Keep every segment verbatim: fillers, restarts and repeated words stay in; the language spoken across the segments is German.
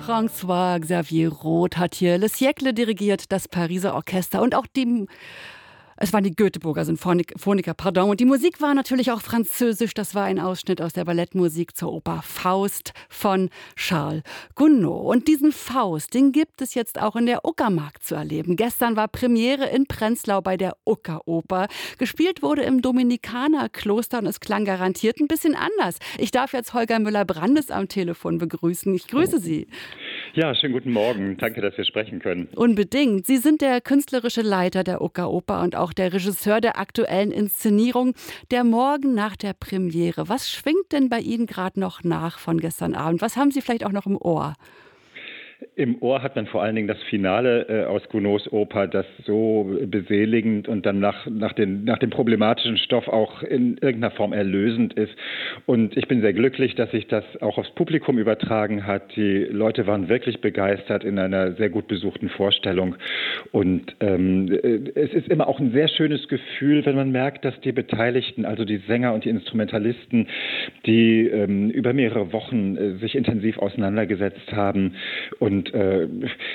François Xavier Roth hat hier Le Siècle dirigiert, das Pariser Orchester und auch die, es waren die Göteborger Sinfoniker, pardon. Und die Musik war natürlich auch französisch. Das war ein Ausschnitt aus der Ballettmusik zur Oper Faust von Charles Gounod. Und diesen Faust, den gibt es jetzt auch in der Uckermark zu erleben. Gestern war Premiere in Prenzlau bei der Uckeroper. Gespielt wurde im Dominikanerkloster und es klang garantiert ein bisschen anders. Ich darf jetzt Holger Müller-Brandes am Telefon begrüßen. Ich grüße Sie. Ja, schönen guten Morgen. Danke, dass wir sprechen können. Unbedingt. Sie sind der künstlerische Leiter der Uckeroper und auch der Regisseur der aktuellen Inszenierung Der Morgen nach der Premiere. Was schwingt denn bei Ihnen gerade noch nach von gestern Abend? Was haben Sie vielleicht auch noch im Ohr? Im Ohr hat man vor allen Dingen das Finale äh, aus Gounods Oper, das so beseligend und dann nach, nach, den, nach dem problematischen Stoff auch in irgendeiner Form erlösend ist. Und ich bin sehr glücklich, dass sich das auch aufs Publikum übertragen hat. Die Leute waren wirklich begeistert in einer sehr gut besuchten Vorstellung. Und ähm, es ist immer auch ein sehr schönes Gefühl, wenn man merkt, dass die Beteiligten, also die Sänger und die Instrumentalisten, die ähm, über mehrere Wochen äh, sich intensiv auseinandergesetzt haben. Und äh,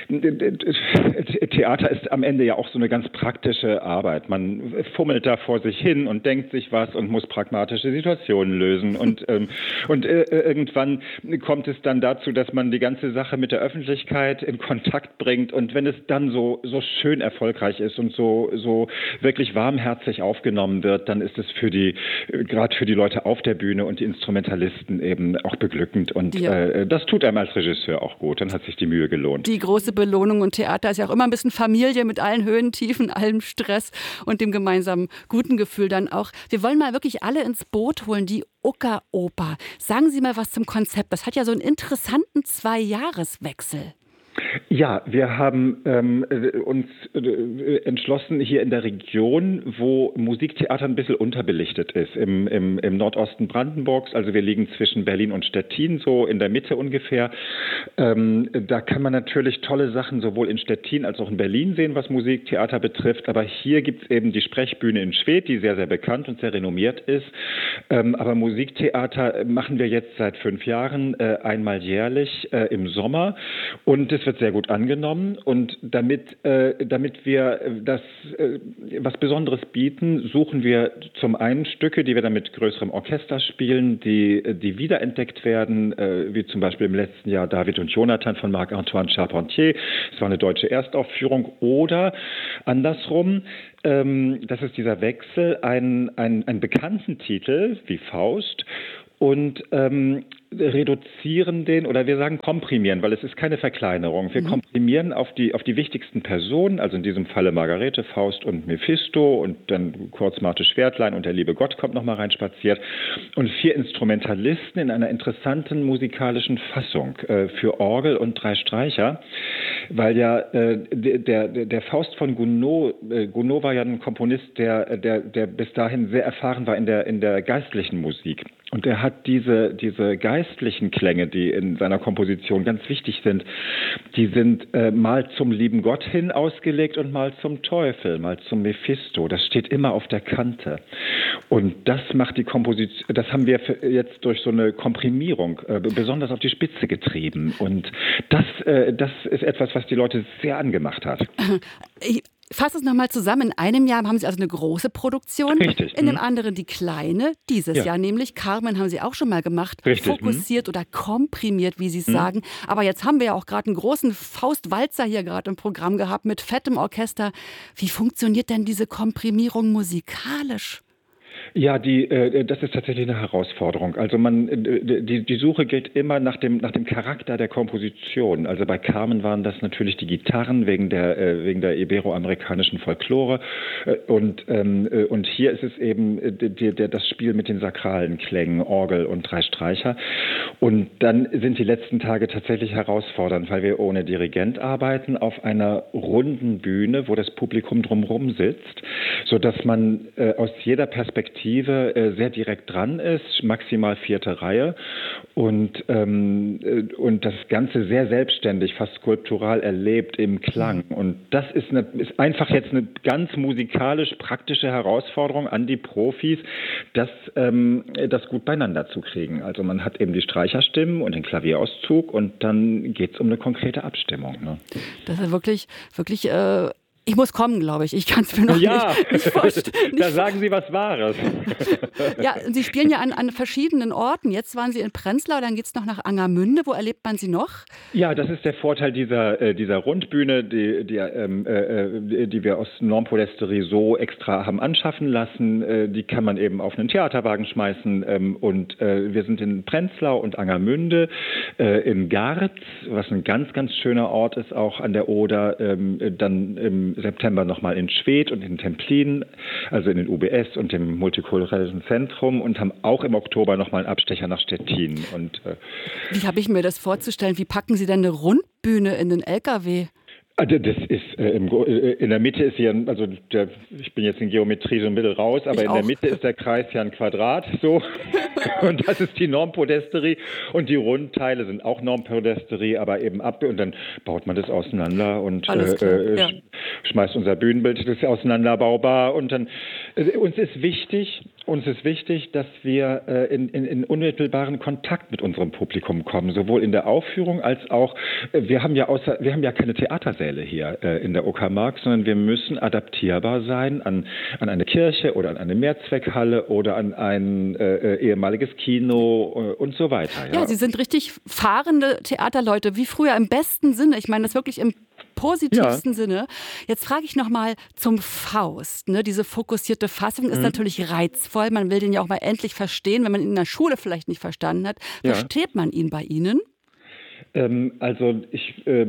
Theater ist am Ende ja auch so eine ganz praktische Arbeit. Man fummelt da vor sich hin und denkt sich was und muss pragmatische Situationen lösen. Und, ähm, und äh, irgendwann kommt es dann dazu, dass man die ganze Sache mit der Öffentlichkeit in Kontakt bringt. Und wenn es dann so, so schön erfolgreich ist und so, so wirklich warmherzig aufgenommen wird, dann ist es für die, gerade für die Leute auf der Bühne und die Instrumentalisten eben auch beglückend. Und ja. äh, das tut einem als Regisseur auch gut. Dann hat sich die Mühe gelohnt. Die große Belohnung, und Theater ist ja auch immer ein bisschen Familie mit allen Höhen, Tiefen, allem Stress und dem gemeinsamen guten Gefühl dann auch. Wir wollen mal wirklich alle ins Boot holen, die Uckeroper. Sagen Sie mal was zum Konzept. Das hat ja so einen interessanten Zwei-Jahres-Wechsel. Ja, wir haben ähm, uns äh, entschlossen, hier in der Region, wo Musiktheater ein bisschen unterbelichtet ist, im, im, im Nordosten Brandenburgs, also wir liegen zwischen Berlin und Stettin, so in der Mitte ungefähr. Ähm, da kann man natürlich tolle Sachen sowohl in Stettin als auch in Berlin sehen, was Musiktheater betrifft, aber hier gibt es eben die Sprechbühne in Schwedt, die sehr, sehr bekannt und sehr renommiert ist. Ähm, aber Musiktheater machen wir jetzt seit fünf Jahren, äh, einmal jährlich äh, im Sommer, und es wird sehr gut angenommen, und damit, äh, damit wir das äh, was Besonderes bieten, suchen wir zum einen Stücke, die wir dann mit größerem Orchester spielen, die, die wiederentdeckt werden, äh, wie zum Beispiel im letzten Jahr David und Jonathan von Marc-Antoine Charpentier. Das war eine deutsche Erstaufführung. Oder andersrum, ähm, das ist dieser Wechsel, ein, ein, einen bekannten Titel wie Faust und ähm, reduzieren den, oder wir sagen komprimieren, weil es ist keine Verkleinerung. Wir mhm. komprimieren auf die, auf die wichtigsten Personen, also in diesem Falle Margarete, Faust und Mephisto, und dann kurz Marthe Schwertlein und der liebe Gott kommt noch mal reinspaziert, und vier Instrumentalisten in einer interessanten musikalischen Fassung äh, für Orgel und drei Streicher, weil ja äh, der, der, der Faust von Gounod, äh, Gounod war ja ein Komponist, der, der, der bis dahin sehr erfahren war in der, in der geistlichen Musik. Und er hat diese, diese geistlichen Klänge, die in seiner Komposition ganz wichtig sind, die sind äh, mal zum lieben Gott hin ausgelegt und mal zum Teufel, mal zum Mephisto. Das steht immer auf der Kante. Und das macht die Komposition, das haben wir jetzt durch so eine Komprimierung äh, besonders auf die Spitze getrieben. Und das, äh, das ist etwas, was die Leute sehr angemacht hat. Ich fasse es nochmal zusammen. In einem Jahr haben Sie also eine große Produktion. Richtig. In dem anderen die kleine. Dieses ja. Jahr nämlich. Carmen haben Sie auch schon mal gemacht. Richtig. Fokussiert hm. oder komprimiert, wie Sie es hm. sagen. Aber jetzt haben wir ja auch gerade einen großen Faustwalzer hier gerade im Programm gehabt mit fettem Orchester. Wie funktioniert denn diese Komprimierung musikalisch? Ja, die, äh, das ist tatsächlich eine Herausforderung. Also man, äh, die, die Suche geht immer nach dem, nach dem Charakter der Komposition. Also bei Carmen waren das natürlich die Gitarren wegen der, äh, wegen der iberoamerikanischen Folklore. Äh, und, ähm, äh, und hier ist es eben äh, die, der, das Spiel mit den sakralen Klängen, Orgel und drei Streicher. Und dann sind die letzten Tage tatsächlich herausfordernd, weil wir ohne Dirigent arbeiten, auf einer runden Bühne, wo das Publikum drumherum sitzt, sodass man äh, aus jeder Perspektive Perspektive äh, sehr direkt dran ist, maximal vierte Reihe und, ähm, äh, und das Ganze sehr selbstständig, fast skulptural erlebt im Klang. Und das ist, eine, ist einfach jetzt eine ganz musikalisch praktische Herausforderung an die Profis, das, ähm, das gut beieinander zu kriegen. Also man hat eben die Streicherstimmen und den Klavierauszug und dann geht es um eine konkrete Abstimmung. Ne? Das ist wirklich, wirklich... Äh Ich muss kommen, glaube ich. Ich kann es mir noch ja, nicht, nicht vorstellen. Da sagen Sie was Wahres. Ja, Sie spielen ja an, an verschiedenen Orten. Jetzt waren Sie in Prenzlau, dann geht es noch nach Angermünde. Wo erlebt man Sie noch? Ja, das ist der Vorteil dieser, äh, dieser Rundbühne, die, die, ähm, äh, die wir aus Normpolesterie so extra haben anschaffen lassen. Äh, die kann man eben auf einen Theaterwagen schmeißen. Ähm, und äh, wir sind in Prenzlau und Angermünde, äh, in Garz, was ein ganz, ganz schöner Ort ist, auch an der Oder. Ähm, dann im September nochmal in Schwedt und in Templin, also in den U B S und dem Multikulturellen Zentrum und haben auch im Oktober nochmal einen Abstecher nach Stettin. Und, äh, Wie habe ich mir das vorzustellen? Wie packen Sie denn eine Rundbühne in den L K W? Also das ist äh, im, äh, in der Mitte ist hier, also der, ich bin jetzt in Geometrie so ein bisschen raus, aber ich in auch. der Mitte ist der Kreis ja ein Quadrat, so. Und das ist die Normpolesterie und die Rundteile sind auch Normpolesterie, aber eben ab und dann baut man das auseinander und Alles klar, äh, ja. schmeißt unser Bühnenbild, das ist auseinanderbaubar und dann äh, uns ist wichtig, uns ist wichtig, dass wir äh, in, in, in unmittelbaren Kontakt mit unserem Publikum kommen, sowohl in der Aufführung als auch, äh, wir haben ja außer, wir haben ja keine Theatersäle hier äh, in der Uckermark, sondern wir müssen adaptierbar sein an, an eine Kirche oder an eine Mehrzweckhalle oder an ein äh, ehemaliges Kino äh, und so weiter. Ja. ja, Sie sind richtig fahrende Theaterleute, wie früher im besten Sinne. Ich meine das wirklich im positivsten ja. Sinne. Jetzt frage ich noch mal zum Faust. Ne? Diese fokussierte Fassung ist mhm. natürlich reizvoll. Man will den ja auch mal endlich verstehen, wenn man ihn in der Schule vielleicht nicht verstanden hat. Ja. Versteht man ihn bei Ihnen? Ähm, also ich äh,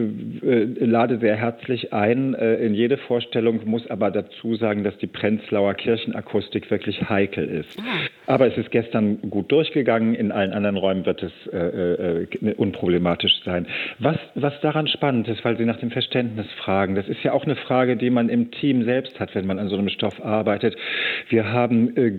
äh, lade sehr herzlich ein äh, in jede Vorstellung, muss aber dazu sagen, dass die Prenzlauer Kirchenakustik wirklich heikel ist. Ah. Aber es ist gestern gut durchgegangen, in allen anderen Räumen wird es äh, äh, unproblematisch sein. Was, was daran spannend ist, weil Sie nach dem Verständnis fragen, das ist ja auch eine Frage, die man im Team selbst hat, wenn man an so einem Stoff arbeitet. Wir haben äh,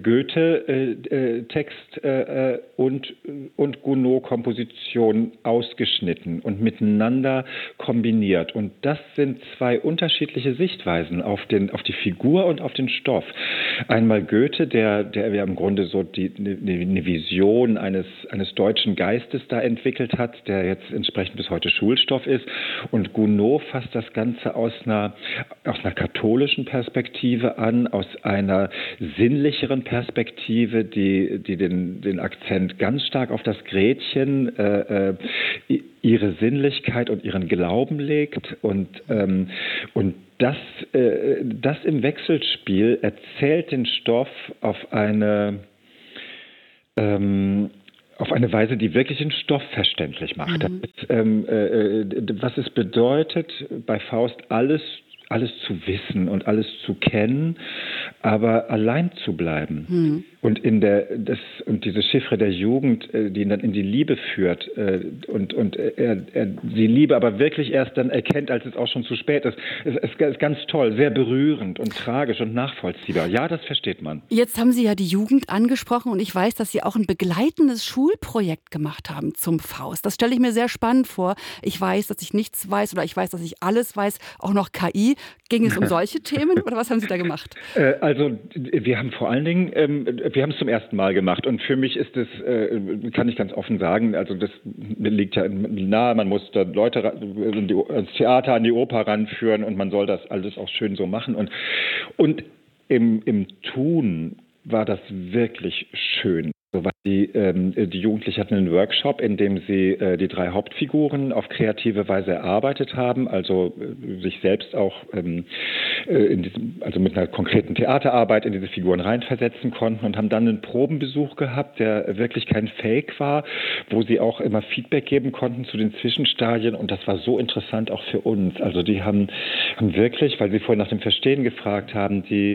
Goethe-Text äh, äh, und, und Gounod-Komposition aus ausgeschnitten und miteinander kombiniert. Und das sind zwei unterschiedliche Sichtweisen auf, den, auf die Figur und auf den Stoff. Einmal Goethe, der, der ja im Grunde so die, eine Vision eines, eines deutschen Geistes da entwickelt hat, der jetzt entsprechend bis heute Schulstoff ist. Und Gounod fasst das Ganze aus einer, aus einer katholischen Perspektive an, aus einer sinnlicheren Perspektive, die, die den, den Akzent ganz stark auf das Gretchen äh, ihre Sinnlichkeit und ihren Glauben legt und, ähm, und das, äh, das im Wechselspiel erzählt den Stoff auf eine, ähm, auf eine Weise, die wirklich den Stoff verständlich macht. Mhm. Das ist, ähm, äh, was es bedeutet, bei Faust alles alles zu wissen und alles zu kennen, aber allein zu bleiben. Hm. Und in der das und diese Chiffre der Jugend, die ihn dann in die Liebe führt und und er, er die Liebe aber wirklich erst dann erkennt, als es auch schon zu spät ist. Es ist ganz toll, sehr berührend und tragisch und nachvollziehbar. Ja, das versteht man. Jetzt haben Sie ja die Jugend angesprochen und ich weiß, dass Sie auch ein begleitendes Schulprojekt gemacht haben zum Faust. Das stelle ich mir sehr spannend vor. Ich weiß, dass ich nichts weiß oder ich weiß, dass ich alles weiß, auch noch K I. Ging es um solche Themen oder was haben Sie da gemacht? Äh, also wir haben vor allen Dingen, ähm, wir haben es zum ersten Mal gemacht und für mich ist es, äh, kann ich ganz offen sagen, also das liegt ja nahe, man muss da Leute ans Theater, an die Oper ranführen und man soll das alles auch schön so machen und, und im, im Tun war das wirklich schön. Die, ähm, die Jugendlichen hatten einen Workshop, in dem sie äh, die drei Hauptfiguren auf kreative Weise erarbeitet haben, also äh, sich selbst auch ähm, äh, in diesem, also mit einer konkreten Theaterarbeit in diese Figuren reinversetzen konnten und haben dann einen Probenbesuch gehabt, der wirklich kein Fake war, wo sie auch immer Feedback geben konnten zu den Zwischenstadien und das war so interessant auch für uns. Also die haben, haben wirklich, weil Sie vorhin nach dem Verstehen gefragt haben, die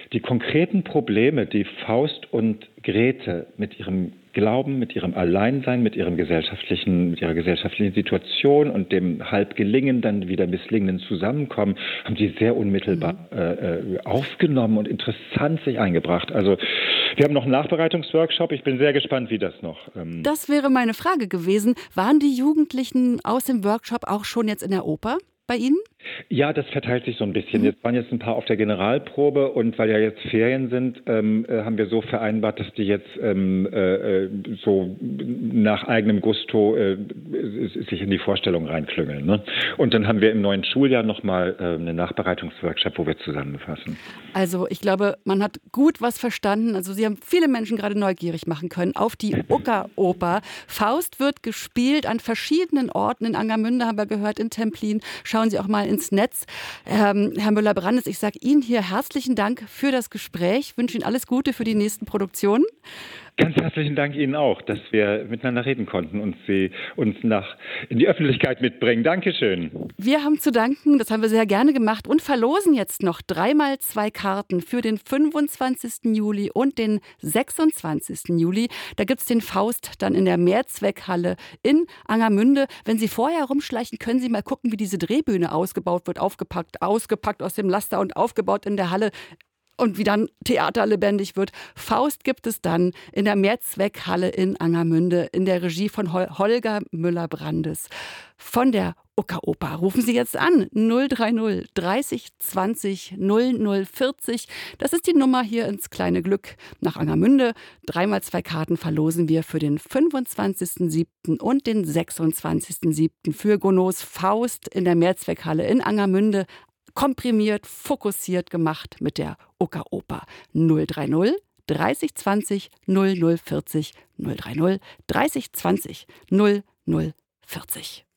die konkreten Probleme, die Faust und Grete mit ihrem Glauben, mit ihrem Alleinsein, mit ihrem gesellschaftlichen, mit ihrer gesellschaftlichen Situation und dem halb gelingen, dann wieder misslingenden Zusammenkommen, haben sie sehr unmittelbar mhm. äh, aufgenommen und interessant sich eingebracht. Also wir haben noch einen Nachbereitungsworkshop. Ich bin sehr gespannt, wie das noch. Ähm das wäre meine Frage gewesen. Waren die Jugendlichen aus dem Workshop auch schon jetzt in der Oper bei Ihnen? Ja, das verteilt sich so ein bisschen. Mhm. Jetzt waren jetzt ein paar auf der Generalprobe und weil ja jetzt Ferien sind, ähm, äh, haben wir so vereinbart, dass die jetzt ähm, äh, so nach eigenem Gusto äh, sich in die Vorstellung reinklüngeln. Ne? Und dann haben wir im neuen Schuljahr nochmal äh, einen Nachbereitungsworkshop, wo wir zusammenfassen. Also ich glaube, man hat gut was verstanden. Also Sie haben viele Menschen gerade neugierig machen können auf die Ucker-Oper. Faust wird gespielt an verschiedenen Orten. In Angermünde haben wir gehört, in Templin. Schauen Sie auch mal ins Netz. Ähm, Herr Müller-Brandes, ich sage Ihnen hier herzlichen Dank für das Gespräch. Ich wünsche Ihnen alles Gute für die nächsten Produktionen. Ganz herzlichen Dank Ihnen auch, dass wir miteinander reden konnten und Sie uns nach in die Öffentlichkeit mitbringen. Dankeschön. Wir haben zu danken, das haben wir sehr gerne gemacht und verlosen jetzt noch dreimal zwei Karten für den fünfundzwanzigsten Juli und den sechsundzwanzigsten Juli. Da gibt es den Faust dann in der Mehrzweckhalle in Angermünde. Wenn Sie vorher rumschleichen, können Sie mal gucken, wie diese Drehbühne ausgebaut wird, aufgepackt, ausgepackt aus dem Laster und aufgebaut in der Halle. Und wie dann Theater lebendig wird. Faust gibt es dann in der Mehrzweckhalle in Angermünde in der Regie von Hol- Holger Müller-Brandes von der Ucker-Oper. Rufen Sie jetzt an null drei null dreißig zwanzig null null vierzig. Das ist die Nummer hier ins kleine Glück nach Angermünde. Dreimal zwei Karten verlosen wir für den fünfundzwanzigsten siebten und den sechsundzwanzigsten siebten für Gounod's Faust in der Mehrzweckhalle in Angermünde. Komprimiert, fokussiert gemacht mit der Ucker-Oper. null drei null dreißig zwanzig null null vierzig null drei null dreißig zwanzig null null vierzig.